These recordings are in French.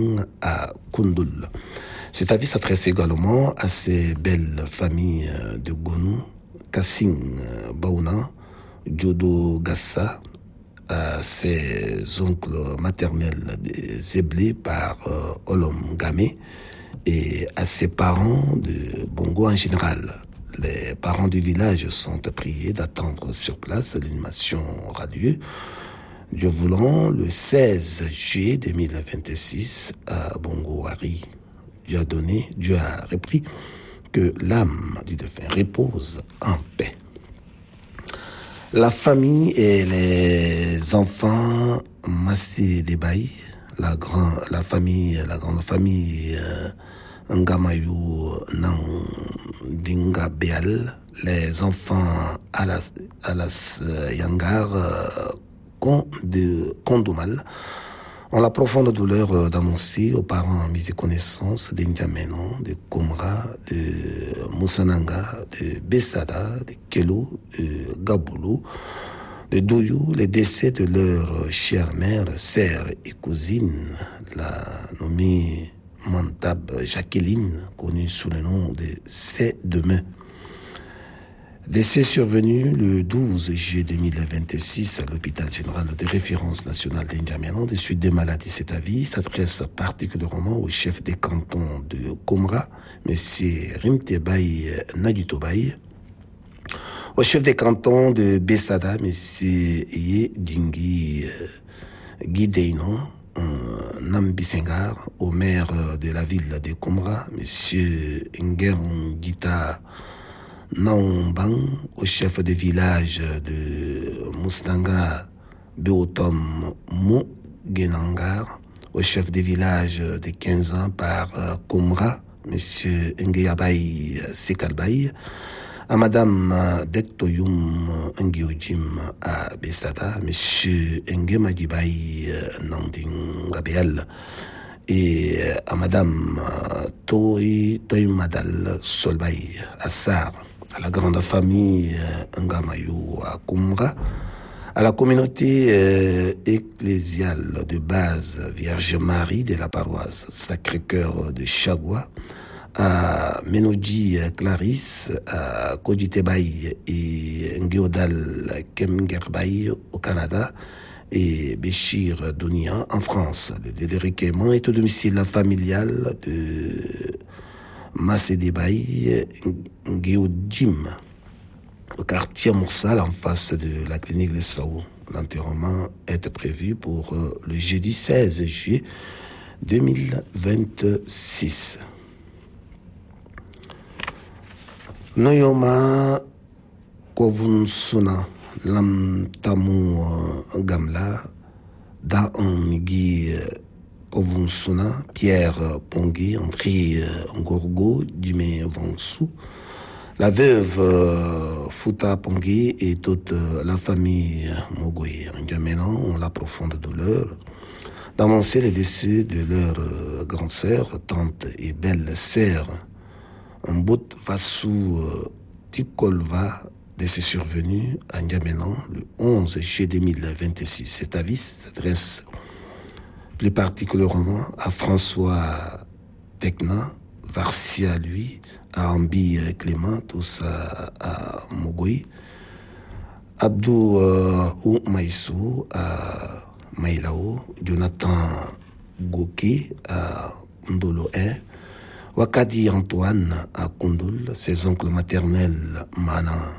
Bang à Koundoul. Cet avis s'adresse également à ces belles familles de Gonou, Kassing Baouna, Djodo Gassa, à ses oncles maternels zéblés par Olom Gamé et à ses parents de Bongo en général. Les parents du village sont priés d'attendre sur place. L'animation aura lieu, Dieu voulant, le 16 juillet 2026 à Bongo Hari. Dieu a repris que l'âme du défunt repose en paix. La famille et les enfants Massé Debaï, la grande famille Ngamayou Nandinga Béal, les enfants Alas Yangar Kondoumal, ont la profonde douleur d'annoncer aux parents mis en connaissance d'Indiamenon, de Komra, de Moussananga, de Bessada, de Kelo, de Gaboulou, de Douyou, les décès de leur chère mère, sœur et cousine, la nommée Mantab Jacqueline, connue sous le nom de C'est Demain. Décès survenu le 12 juillet 2026 à l'hôpital général de référence nationale d'Indiamenon des suites des maladies. Cet avis s'adresse particulièrement au chef des cantons de Komra, M. Rimtebaï Nadutobaï, au chef des cantons de Bessada, M. Yedingi Guideinon, Nambisengar, au maire de la ville de Komra, M. Ngengita Naombang, au chef de village de Mousnanga Beotom Mougenangar, au chef de village de 15 ans par Komra, M. Ngeyabay Sekalbay, à Madame Dektoyum Ngiojim à Bessada, M. Ngemadibay Nandingabel, et à Madame Toymadal Solbay à Sar, à la grande famille Ngamayou à Koumra, à la communauté ecclésiale de base Vierge Marie de la paroisse Sacré-Cœur de Chagua, à Menodji Clarisse, à Koditebaï et Ngeodal Kemgerbay au Canada, et Béchir Dounia en France. Le recueillement est au domicile familial de Massédébaï Ngeodjim, au quartier Moursal, en face de la clinique de Sao. L'enterrement est prévu pour le jeudi 16 juillet 2026. Noyoma Kovunsuna Lam Tamu Gamla Da Migi Kovunsuna Pierre Pongui André Ngorgo Dime Vansou, la veuve Fouta Pongui et toute la famille Mogoy Ndiamenan ont la profonde douleur d'annoncer le décès de leur grande sœur, tante et belle sœur Mbout Vassou Tikolva, décès survenu à Ndiamenan le 11 juillet 2026. Cet avis s'adresse plus particulièrement à François Tekna, Varsia lui, à Ambi Clément, tous à Mogoy, Abdou Maïsou à Maïlao, Jonathan Goké à Ndolo 1, Wakadi Antoine à Koundoul, ses oncles maternels Mana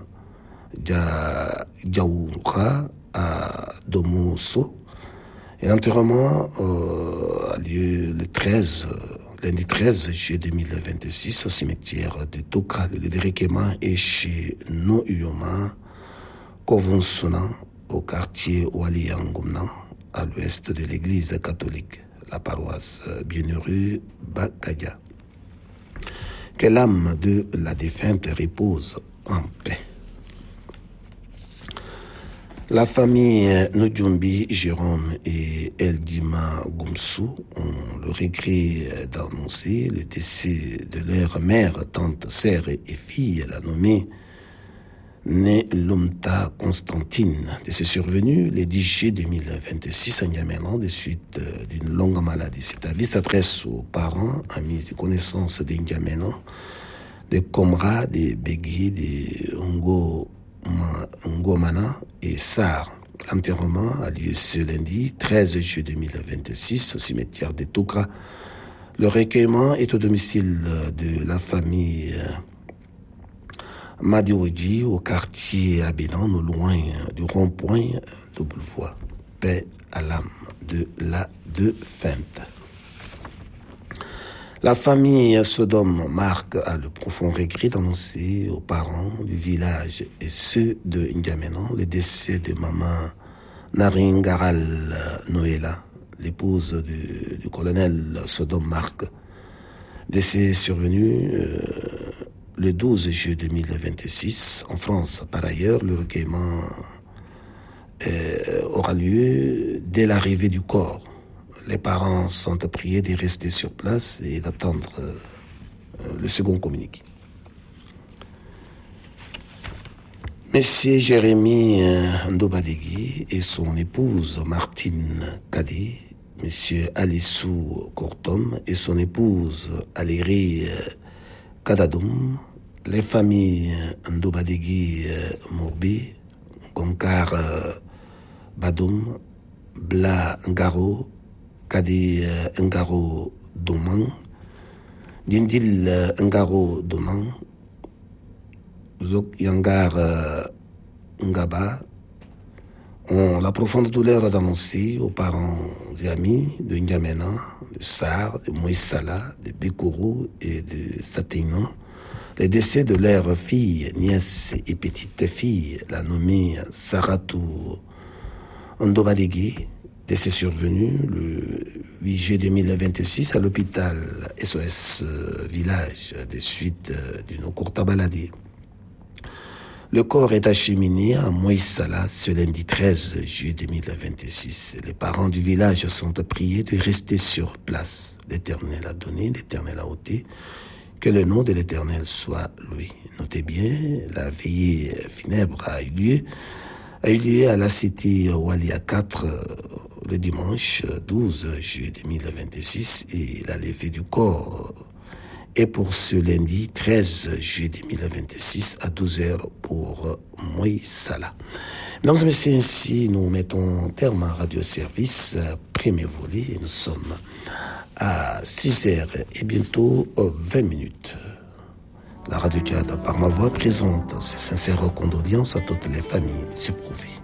Djaoura à Domoso. Et l'enterrement a lieu le lundi 13 juillet 2026 au cimetière de Toka. Le dérequement est chez Nouyoma, Kovonsona, au quartier Oualiangomna, à l'ouest de l'église catholique, la paroisse Bienheureux Bakadia. Que l'âme de la défunte repose en paix. La famille Nujumbi, Jérôme et Eldima Goumsou ont le regret d'annoncer le décès de leur mère, tante, sœur et fille, la nommée né Lumta Constantine. De ses survenus le 10 juillet 2026 à N'Djamena, de suite d'une longue maladie. Cet avis s'adresse aux parents, amis et connaissances de N'Djamena, de Komra, de Begui, de Ngomana et Sar. L'enterrement a lieu ce lundi 13 juillet 2026 au cimetière de Toukra. Le recueillement est au domicile de la famille Madiouji au quartier Abélan, non loin du rond-point double voie. Paix à l'âme de la défunte. La famille Sodome Marc a le profond regret d'annoncer aux parents du village et ceux de N'Djamena le décès de maman Naringaral Noëlla, l'épouse du colonel Sodome Marc. Décès survenu le 12 juillet 2026 en France. Par ailleurs, le recueillement aura lieu dès l'arrivée du corps. Les parents sont priés de rester sur place et d'attendre le second communiqué. Monsieur Jérémy Ndobadegui et son épouse Martine Kadé, Monsieur Alissou Kortom et son épouse Aléry Kadadoum, les familles Ndobadegui Mourbi, Gonkar Badoum, Bla Ngaro, Kadi Ngaro Doman, Dindil Ngaro Doman, Zok Yangar Ngaba, ont la profonde douleur d'annoncer aux parents et amis de N'Djamena, de Sar, de Moïsala, de Bekourou et de Satéinan, les décès de leur fille, nièce et petite-fille, la nommée Saratou Ndobadegui, décès survenu le 8 juillet 2026 à l'hôpital SOS Village des suites d'une courte maladie. Le corps est acheminé à Moïsala ce lundi 13 juillet 2026. Les parents du village sont priés de rester sur place. L'Éternel a donné, l'Éternel a ôté. Que le nom de l'Éternel soit loué. Notez bien, la veillée funèbre a eu lieu à la cité Walia 4 le dimanche 12 juillet 2026 et la levée du corps est pour ce lundi 13 juillet 2026 à 12h pour Moïsala. Mesdames et messieurs, ainsi nous mettons terme à Radio Service, premier volet, et nous sommes à 6h et bientôt 20 minutes. La Radio Tchad, par ma voix, présente ses sincères condoléances à toutes les familles éprouvées.